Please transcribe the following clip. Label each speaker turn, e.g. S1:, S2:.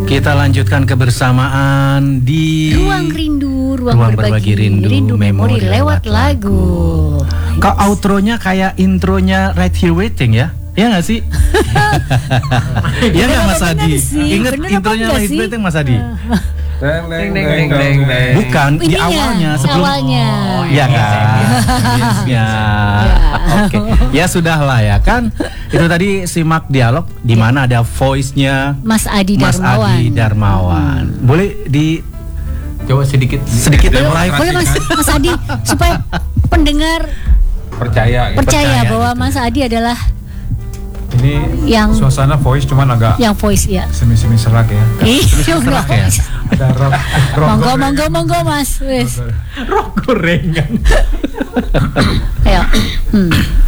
S1: Kita lanjutkan kebersamaan di
S2: Ruang Rindu,
S1: Ruang Berbagi Rindu
S2: Memori lewat lagu.
S1: Kok outronya kayak intronya Right Here Waiting ya? Ya nggak sih? Iya nggak Mas Adi? Ingat intronya Right Here Waiting Mas Adi? Bukan di awalnya sebelum ya kan ya oke ya sudahlah ya kan itu tadi simak dialog di mana ada voice-nya
S2: Mas Adi
S1: Darmawan. Boleh di
S3: coba sedikit
S1: mulai
S2: boleh Mas Adi supaya pendengar
S3: percaya
S2: bahwa Mas Adi adalah
S3: ini
S2: yang
S3: suasana voice cuman agak
S2: yang voice ya.
S3: Semi serak ya.
S1: serak ya.
S3: Ada
S2: Monggo Mas. Wes.
S1: Rok gorengan.
S2: Ayo.